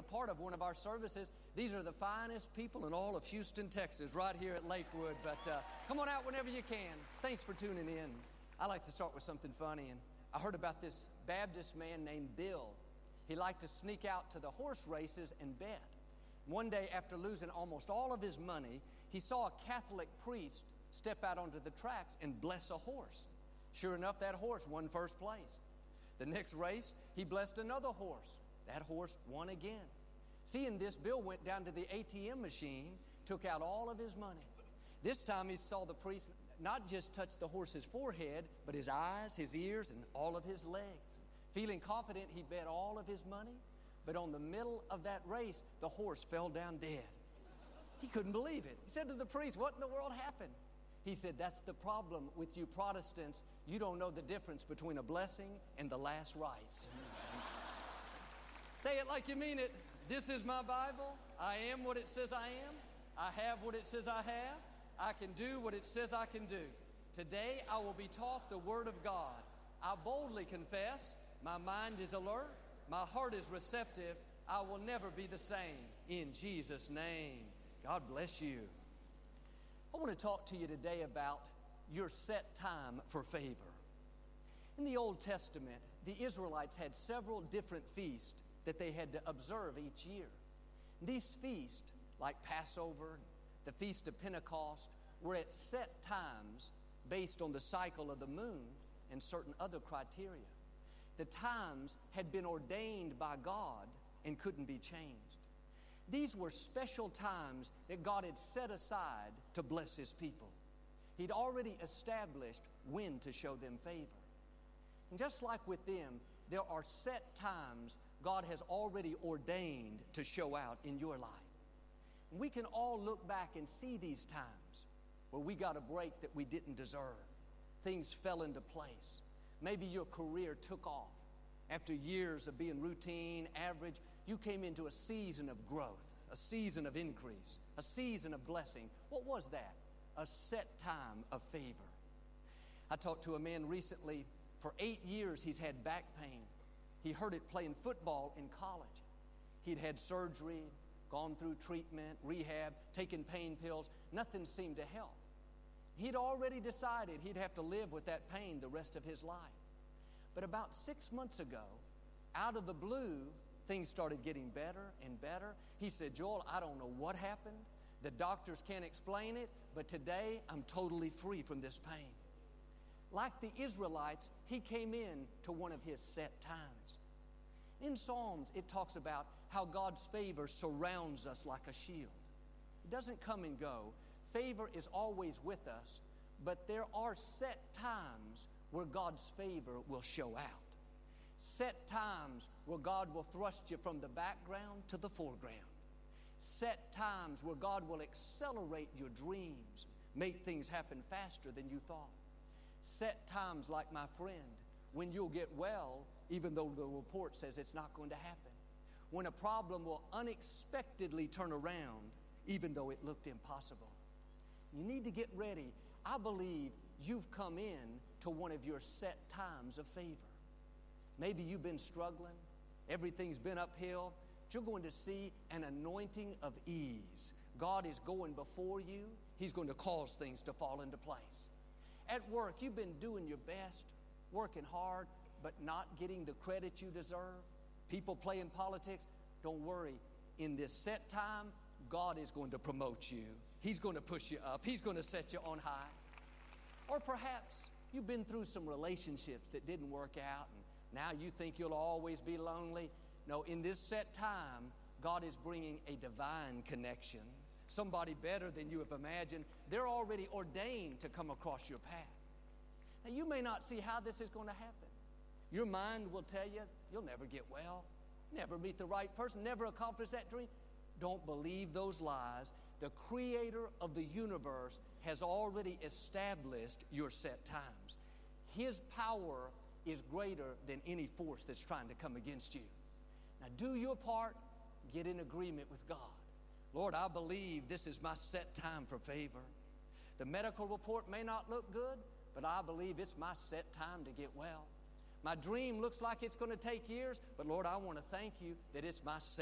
a part of one of our services. These are the finest people in all of Houston, Texas, right here at Lakewood. But come on out whenever you can. Thanks for tuning in. I like to start with something funny. And I heard about this Baptist man named Bill. He liked to sneak out to the horse races and bet. One day, after losing almost all of his money, he saw a Catholic priest step out onto the tracks and bless a horse. Sure enough, that horse won first place. The next race, he blessed another horse. That horse won again. Seeing this, Bill went down to the ATM machine, took out all of his money. This time he saw the priest not just touch the horse's forehead, but his eyes, his ears, and all of his legs. Feeling confident, he bet all of his money. But on the middle of that race, the horse fell down dead. He couldn't believe it. He said to the priest, "What in the world happened?" He said, "That's the problem with you Protestants. You don't know the difference between a blessing and the last rites." Say it like you mean it. This is my Bible. I am what it says I am. I have what it says I have. I can do what it says I can do. Today I will be taught the Word of God. I boldly confess, my mind is alert, my heart is receptive. I will never be the same. In Jesus' name. God bless you. I want to talk to you today about your set time for favor. In the Old Testament, the Israelites had several different feasts that they had to observe each year. These feasts, like Passover, the Feast of Pentecost, were at set times based on the cycle of the moon and certain other criteria. The times had been ordained by God and couldn't be changed. These were special times that God had set aside to bless His people. He'd already established when to show them favor. And just like with them, there are set times God has already ordained to show out in your life. And we can all look back and see these times where we got a break that we didn't deserve. Things fell into place. Maybe your career took off. After years of being routine, average, you came into a season of growth, a season of increase, a season of blessing. What was that? A set time of favor. I talked to a man recently. For 8 years, he's had back pain. He heard it playing football in college. He'd had surgery, gone through treatment, rehab, taken pain pills. Nothing seemed to help. He'd already decided he'd have to live with that pain the rest of his life. But about 6 months ago, out of the blue, things started getting better and better. He said, "Joel, I don't know what happened. The doctors can't explain it, but today I'm totally free from this pain." Like the Israelites, he came in to one of his set times. In Psalms, it talks about how God's favor surrounds us like a shield. It doesn't come and go. Favor is always with us, but there are set times where God's favor will show out. Set times where God will thrust you from the background to the foreground. Set times where God will accelerate your dreams, make things happen faster than you thought. Set times, like my friend, when you'll get well, even though the report says it's not going to happen. When a problem will unexpectedly turn around, even though it looked impossible. You need to get ready. I believe you've come in to one of your set times of favor. Maybe you've been struggling. Everything's been uphill. But you're going to see an anointing of ease. God is going before you. He's going to cause things to fall into place. At work, you've been doing your best, working hard, but not getting the credit you deserve. People playing politics. Don't worry. In this set time, God is going to promote you. He's going to push you up. He's going to set you on high. Or perhaps you've been through some relationships that didn't work out, and now you think you'll always be lonely. No, in this set time, God is bringing a divine connection. Somebody better than you have imagined. They're already ordained to come across your path. Now, you may not see how this is going to happen. Your mind will tell you, you'll never get well, never meet the right person, never accomplish that dream. Don't believe those lies. The Creator of the universe has already established your set times. His power is greater than any force that's trying to come against you. Now, do your part. Get in agreement with God. Lord, I believe this is my set time for favor. The medical report may not look good, but I believe it's my set time to get well. My dream looks like it's going to take years, but Lord, I want to thank you that it's my set